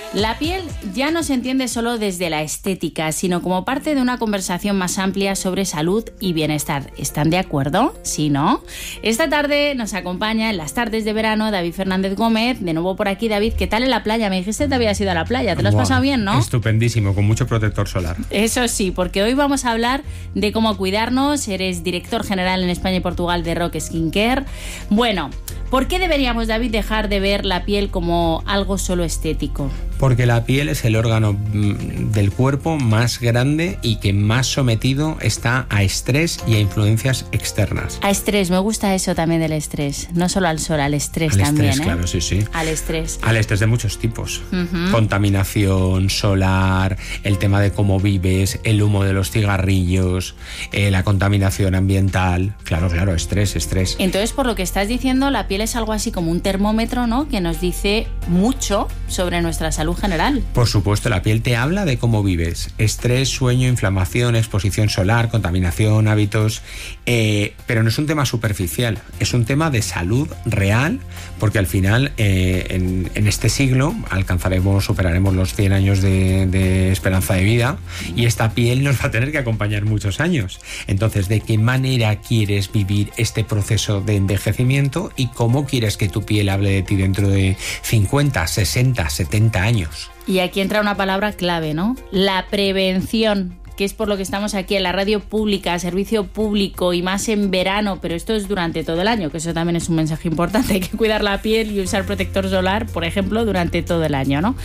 La piel ya no se entiende solo desde la estética, sino como parte de una conversación más amplia sobre salud y bienestar. ¿Están de acuerdo? ¿Sí, no? Esta tarde nos acompaña en las tardes de verano David Fernández Gómez. De nuevo por aquí, David, ¿qué tal en la playa? Me dijiste que te habías ido a la playa, ¿te lo has pasado bien, no? Estupendísimo, con mucho protector solar. Eso sí, porque hoy vamos a hablar de cómo cuidarnos. Eres director general en España y Portugal de Rock Skincare. Bueno, ¿por qué deberíamos, David, dejar de ver la piel como algo solo estético? Porque la piel es el órgano del cuerpo más grande y que más sometido está a estrés y a influencias externas. A estrés, me gusta eso también del estrés. No solo al sol, al estrés también. Al estrés, claro, sí, sí. Al estrés. Al estrés de muchos tipos. Contaminación solar, el tema de cómo vives, el humo de los cigarrillos, la contaminación ambiental. Claro, estrés. Entonces, por lo que estás diciendo, la piel es algo así como un termómetro, ¿no? Que nos dice mucho sobre nuestra salud general. Por supuesto, la piel te habla de cómo vives. Estrés, sueño, inflamación, exposición solar, contaminación, hábitos. Pero no es un tema superficial, es un tema de salud real, porque al final, en este siglo, superaremos los 100 años de esperanza de vida y esta piel nos va a tener que acompañar muchos años. Entonces, ¿de qué manera quieres vivir este proceso de envejecimiento y cómo quieres que tu piel hable de ti dentro de 50, 60, 70 años? Y aquí entra una palabra clave, ¿no? La prevención, que es por lo que estamos aquí en la radio pública, servicio público y más en verano, pero esto es durante todo el año, que eso también es un mensaje importante. Hay que cuidar la piel y usar protector solar, por ejemplo, durante todo el año, ¿no?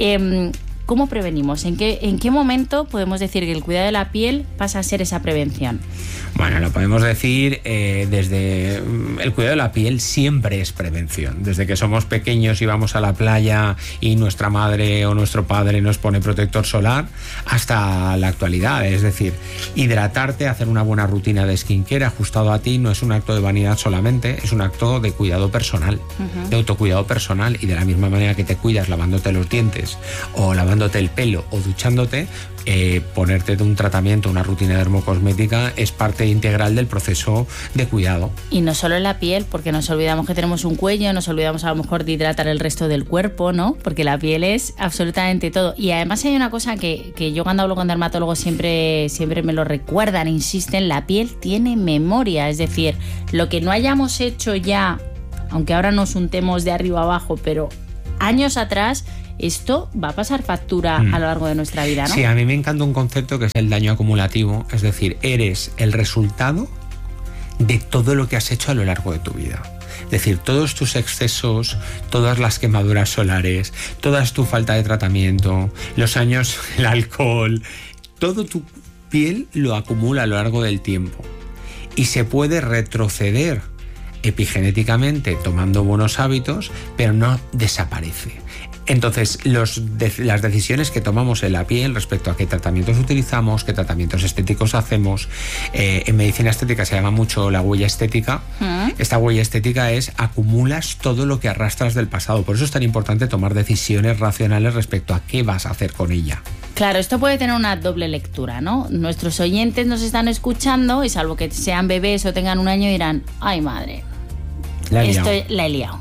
¿Cómo prevenimos? ¿En qué momento podemos decir que el cuidado de la piel pasa a ser esa prevención? Bueno, lo podemos decir desde el cuidado de la piel siempre es prevención. Desde que somos pequeños y vamos a la playa y nuestra madre o nuestro padre nos pone protector solar hasta la actualidad. Es decir, hidratarte, hacer una buena rutina de skincare ajustado a ti no es un acto de vanidad solamente, es un acto de cuidado personal, de autocuidado personal. Y de la misma manera que te cuidas lavándote los dientes o lavándote el pelo o duchándote, ponerte de un tratamiento, una rutina dermocosmética es parte integral del proceso de cuidado. Y no solo en la piel, porque nos olvidamos que tenemos un cuello, nos olvidamos a lo mejor de hidratar el resto del cuerpo, ¿no? Porque la piel es absolutamente todo. Y además hay una cosa que yo cuando hablo con dermatólogos siempre me lo recuerdan, insisten, la piel tiene memoria, es decir, lo que no hayamos hecho ya, aunque ahora nos untemos de arriba abajo, pero años atrás, esto va a pasar factura a lo largo de nuestra vida, ¿no? Sí, a mí me encanta un concepto que es el daño acumulativo, es decir, eres el resultado de todo lo que has hecho a lo largo de tu vida. Es decir, todos tus excesos, todas las quemaduras solares, toda tu falta de tratamiento, los años, el alcohol, todo tu piel lo acumula a lo largo del tiempo y se puede retroceder epigenéticamente tomando buenos hábitos, pero no desaparece. Entonces, las decisiones que tomamos en la piel respecto a qué tratamientos utilizamos, qué tratamientos estéticos hacemos, en medicina estética se llama mucho la huella estética. Esta huella estética es acumulas todo lo que arrastras del pasado. Por eso es tan importante tomar decisiones racionales respecto a qué vas a hacer con ella. Claro, esto puede tener una doble lectura, ¿no? Nuestros oyentes nos están escuchando y salvo que sean bebés o tengan un año dirán, ¡ay madre! La he liado.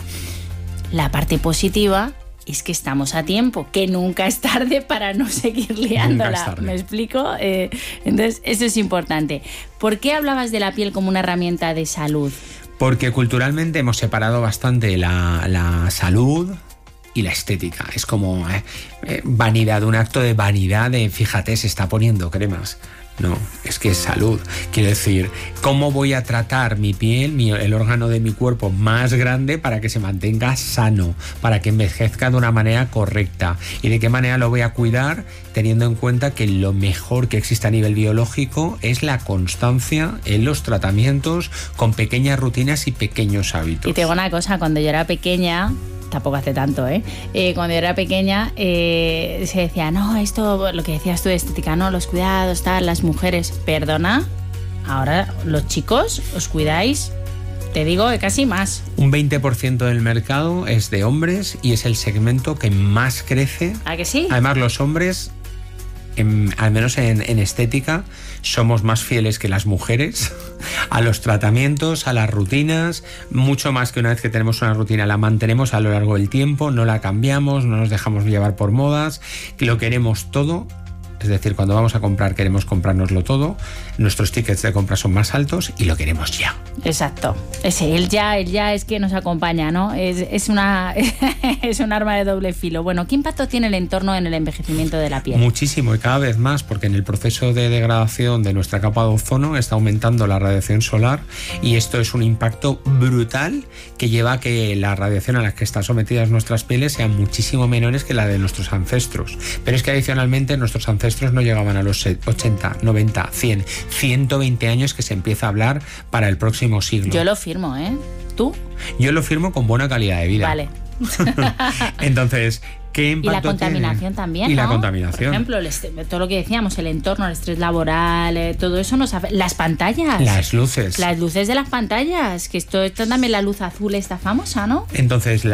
La parte positiva es que estamos a tiempo, que nunca es tarde para no seguir liándola. ¿Me explico? Entonces, eso es importante. ¿Por qué hablabas de la piel como una herramienta de salud? Porque culturalmente hemos separado bastante la salud y la estética. Es como vanidad, un acto de vanidad de, fíjate, se está poniendo cremas. No, es que es salud. Quiero decir, ¿cómo voy a tratar mi piel, el órgano de mi cuerpo más grande para que se mantenga sano, para que envejezca de una manera correcta? ¿Y de qué manera lo voy a cuidar? Teniendo en cuenta que lo mejor que existe a nivel biológico es la constancia en los tratamientos con pequeñas rutinas y pequeños hábitos. Y te digo una cosa, cuando yo era pequeña, tampoco hace tanto, cuando yo era pequeña se decía, no, esto, lo que decías tú de estética, no, los cuidados, tal, las mujeres, perdona, ahora los chicos os cuidáis, te digo que casi más. Un 20% del mercado es de hombres y es el segmento que más crece. ¿A que sí? Además, los hombres al menos en estética, somos más fieles que las mujeres a los tratamientos, a las rutinas, mucho más que una vez que tenemos una rutina, la mantenemos a lo largo del tiempo, no la cambiamos, no nos dejamos llevar por modas, que lo queremos todo. Es decir, cuando vamos a comprar queremos comprárnoslo todo, nuestros tickets de compra son más altos y lo queremos ya. Exacto. El ya es que nos acompaña, ¿no? Es un arma de doble filo. Bueno, ¿qué impacto tiene el entorno en el envejecimiento de la piel? Muchísimo, y cada vez más, porque en el proceso de degradación de nuestra capa de ozono está aumentando la radiación solar y esto es un impacto brutal que lleva a que la radiación a la que están sometidas nuestras pieles sean muchísimo menores que la de nuestros ancestros. Pero es que adicionalmente nuestros ancestros no llegaban a los 80, 90, 100, 120 años que se empieza a hablar para el próximo siglo. Yo lo firmo, ¿eh? ¿Tú? Yo lo firmo con buena calidad de vida. Vale. Entonces, ¿qué impacto tiene? Y la contaminación tiene? También, ¿no? Y la contaminación. Por ejemplo, todo lo que decíamos, el entorno, el estrés laboral, todo eso nos afecta. Las pantallas. Las luces. Las luces de las pantallas, que esto también la luz azul esta famosa, ¿no? Entonces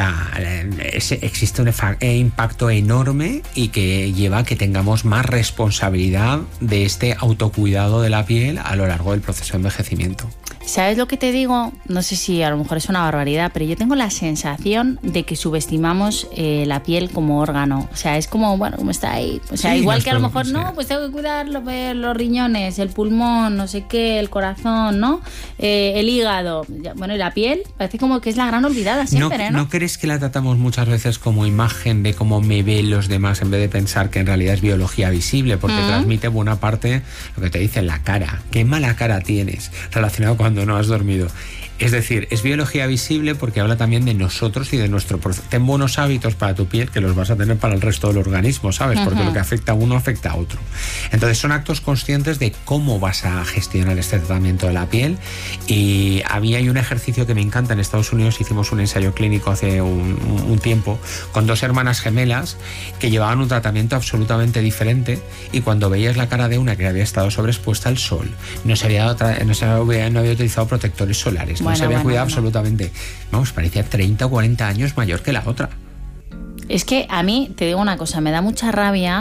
existe un impacto enorme y que lleva a que tengamos más responsabilidad de este autocuidado de la piel a lo largo del proceso de envejecimiento. ¿Sabes lo que te digo? No sé si a lo mejor es una barbaridad, pero yo tengo la sensación de que subestimamos la piel como órgano. O sea, es como, bueno, como está ahí. O sea, sí, igual que a lo mejor, sí. No, pues tengo que cuidar los riñones, el pulmón, no sé qué, el corazón, ¿no? El hígado. Bueno, y la piel parece como que es la gran olvidada siempre, ¿no? ¿No crees que la tratamos muchas veces como imagen de cómo me ven los demás en vez de pensar que en realidad es biología visible? Porque transmite buena parte lo que te dice la cara. ¿Qué mala cara tienes relacionado cuando no has dormido? Es decir, es biología visible porque habla también de nosotros y de nuestro proceso. Ten buenos hábitos para tu piel que los vas a tener para el resto del organismo, ¿sabes? Porque lo que afecta a uno afecta a otro. Entonces son actos conscientes de cómo vas a gestionar este tratamiento de la piel. Y hay un ejercicio que me encanta. En Estados Unidos hicimos un ensayo clínico hace un tiempo con 2 hermanas gemelas que llevaban un tratamiento absolutamente diferente y cuando veías la cara de una que había estado sobreexpuesta al sol, no había utilizado protectores solares, no se había cuidado absolutamente. Vamos, parecía 30 o 40 años mayor que la otra. Es que a mí, te digo una cosa, me da mucha rabia,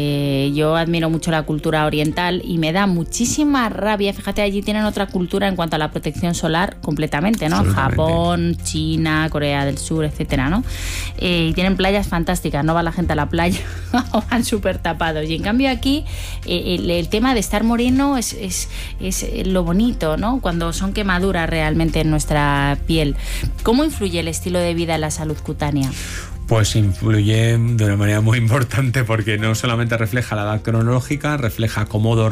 yo admiro mucho la cultura oriental y me da muchísima rabia, fíjate, allí tienen otra cultura en cuanto a la protección solar completamente, ¿no? Japón, China, Corea del Sur, etcétera, ¿no? Y tienen playas fantásticas, no va la gente a la playa o van súper tapados. Y en cambio aquí el tema de estar moreno es lo bonito, ¿no? Cuando son quemaduras realmente en nuestra piel. ¿Cómo influye el estilo de vida en la salud cutánea? Pues influye de una manera muy importante porque no solamente refleja la edad cronológica, refleja cómo dormimos,